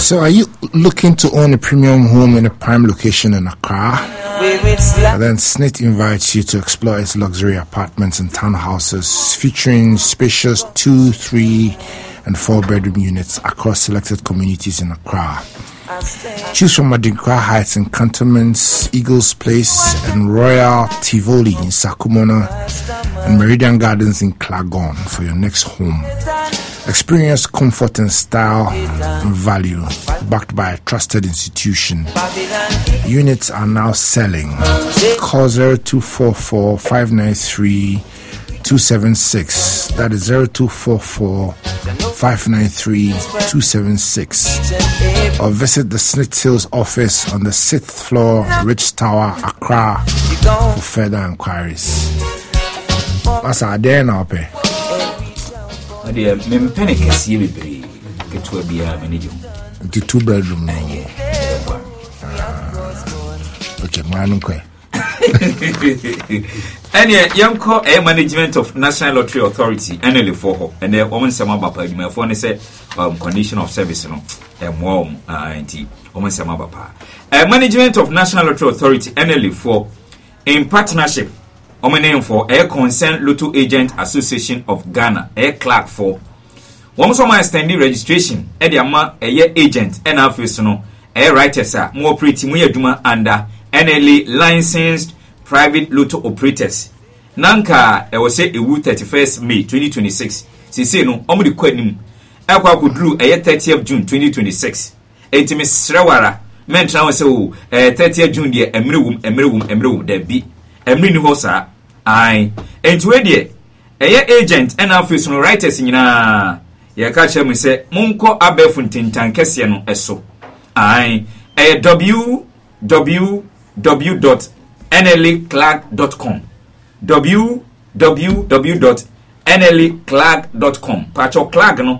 So are you looking to own a premium home in a prime location in Accra? Then SSNIT invites you to explore its luxury apartments and townhouses featuring spacious 2, 3, and 4-bedroom units across selected communities in Accra. Choose from Adinkra Heights in Cantonments, Eagles Place, and Royal Tivoli in Sakumona, and Meridian Gardens in Klagon for your next home. Experience comfort and style and value, backed by a trusted institution. Units are now selling. Call 0244 593 276. That is 0244 593 276. Or visit the SSNIT Sales office on the 6th floor, Rich Tower, Accra, for further inquiries. That's our day now, pay. Dear, Penny can see me. Get to be a manager. The 2-bedroom. Okay, man. And yet, young call a management of National Lottery Authority, NLA for her, and their woman Samabapa, you may phone say, condition of service, and warm, woman Samabapa. A management of National Lottery Authority, NLA for, in partnership, name for Air Concern Lotto Agent Association of Ghana, Air Clark for. One summer extended registration, Ediama, a year agent, and officer, Air writers, more pretty, Muyaduma under NLA licensed private lotto operators. Nanka, I will say a 31st May 2026. She say no, only quenim. Aqua could drew a 30th June 2026. Miss Srawara, men now say, 30th June, dear, Emrewum, there be. Emri Hosa, I ain't ready. A year agent and office no writers in ya catch me say, Munko Abefuntin Tankesiano eso. I a www.nlaclark.com www.nlaclark.com Pacho Clark no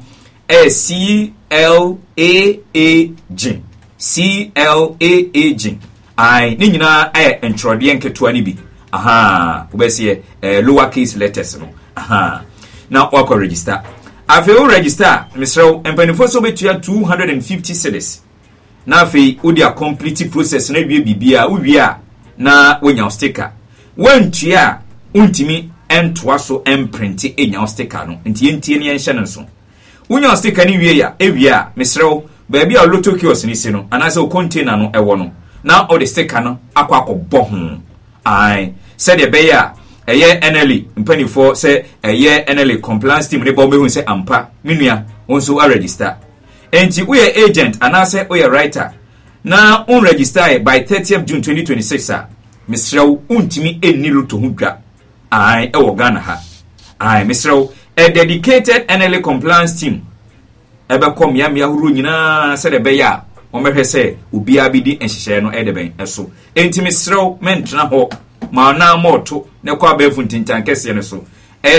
CLAAG I nina introduce ketua ni bi ubesi lower case letters no now wako register afi o register Mr. Empanifo so betua 250 cedis na afi o dia complete process na bibia uwia na wonya sticker wantua untimi entoa so emprint enya sticker no ntie ne yenhye no so wonya sticker ni wie ya ewia Mr. baabi a lotto kiosk ni si no anase o container no ewo no now all the sticker no akwa bohun ai said the beya eye NLA mpanifo say eye NLA compliance team ne bombe hu say ampa menua onso a register enti we agent anase we writer na on register by 30th June 2026 Mr. untimi enni luto hu dwa ai e wo Ghana ha ai Mr. a dedicated NLA compliance team ebe kom ya huru nyina said the beya omehwe se ubia bidi enhyehyɛ no edeben eso entimi srew mentena ho ma na moto ne kwa befu ntintan kese ne so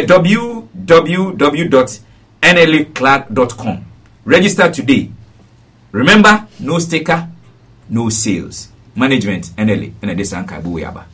www.nlaclark.com register today. Remember, no sticker, no sales. Management NLA and this anka buyaba.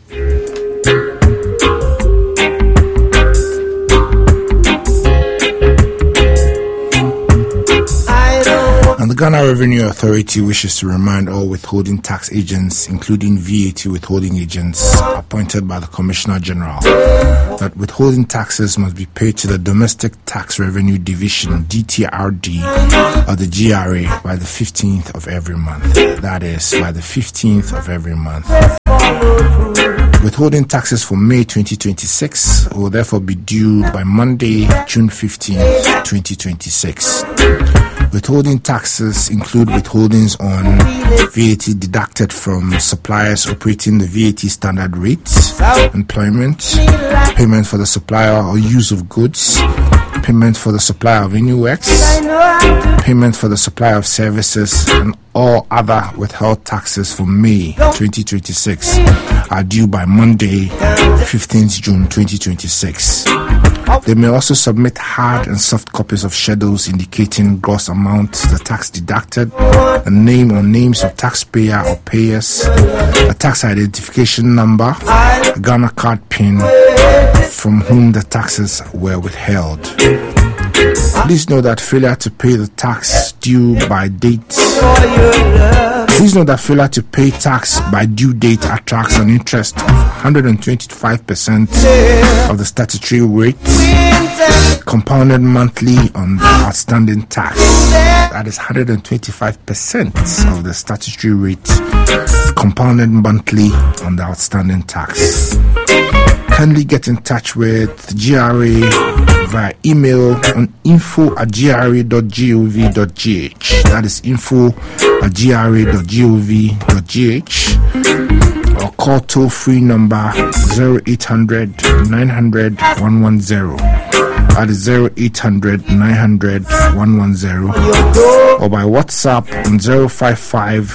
And the Ghana Revenue Authority wishes to remind all withholding tax agents, including VAT withholding agents appointed by the Commissioner General, that withholding taxes must be paid to the Domestic Tax Revenue Division, DTRD, of the GRA by the 15th of every month. That is, by the 15th of every month. Withholding taxes for May 2026 will therefore be due by Monday, June 15th, 2026. Withholding taxes include withholdings on VAT deducted from suppliers operating the VAT standard rates, employment, payment for the supplier or use of goods, payment for the supply of NUX, payment for the supply of services, and all other withheld taxes for May 2026 are due by Monday, 15th June 2026. They may also submit hard and soft copies of schedules indicating gross amount, the tax deducted, the name or names of taxpayer or payers, a tax identification number, a Ghana card PIN from whom the taxes were withheld. Please know that failure to pay the tax due by date. Please know that failure to pay tax by due date attracts an interest of 125% of the statutory rate, compounded monthly on the outstanding tax. That is 125% of the statutory rate, compounded monthly on the outstanding tax. Kindly get in touch with GRA via email on info@gra.gov.gh. That is info@gra.gov.gh, or call toll-free number 0800 900 110. That is 0800 900 110, or by WhatsApp on 055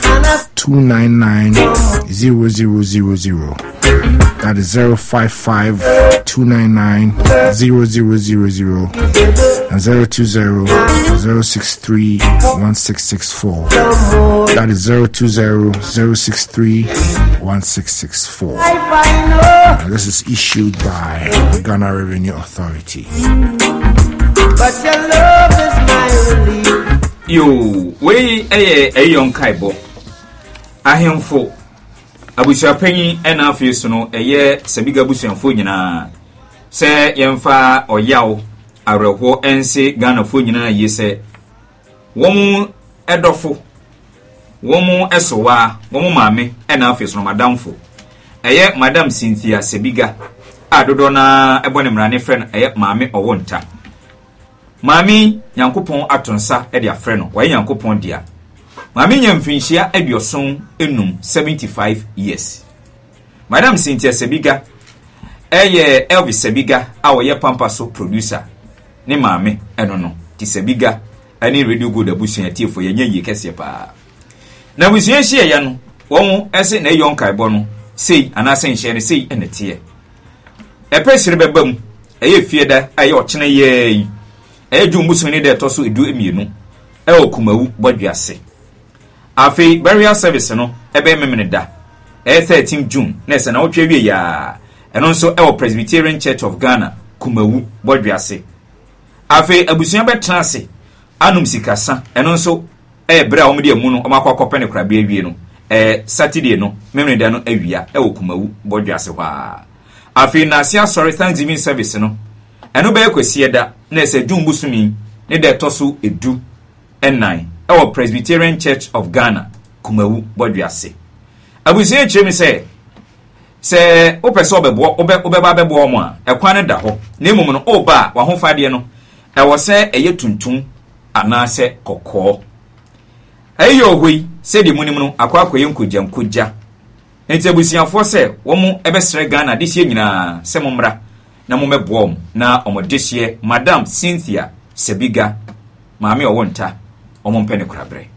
299 0000. That is 055 299 0000 and 020 063 1664. That is 020 063 1664. This is issued by the Ghana Revenue Authority. But your love is my relief. Yo, we a young kaibo. Ahemfo abusuapanyi ena afeso no eye Sebiga busuanfo nyina se yemfa oyaw areho ense Ghana fo nyina yese womu edofo womu esowa womu maame ena afeso no madamfo eye Madam Cynthia Sebiga adodo na ebone mrane friend eye maame owonta maami Nyankopon atonsa e dia frɛ no wa Nyankopon dia maami nyamfinhia aduoson enum 75 years. Madam Cynthia Sebiga eye Elvis Sebiga a woye Pampaso producer ne maami eno no ti Sebiga ani Radio Good abusuan tiefo yenye yekese pa na busuan hie ya no won ese na yon kaibo no sei anase nhye ne sei enete epesire bebam eye fieda aye ochene ye eju musuni de toso edu emienu okumawu bodwiase afi burial service no ebe memene da 13 June na se na otwe wie ya eno nso Presbyterian Church of Ghana kumawu bodwiase afi abusuan betrase anum sikasa eno nso bra omde emu no omakwakope ne kra be wie no Saturday no memene da no awia okumawu bodwiase kwa afi na sia sorry Thanksgiving service no eno be kwesi da na se Jumbusumi ne de toso edu ennan Presbyterian Church of Ghana kumawu bodwiase abusie chemi se opeso obebo obeba bebo omo a ekwan ne da ho na emum no oba wa ho fade no ewo se eye tuntum ana se kokko ayo hoi se de munim no akwakoye nkogya enti abusiafo se wo mu ebesere Ghana de sie nyina se momra na momebom na omodehye Madam Cynthia Sebiga maami owonta omompene kurabre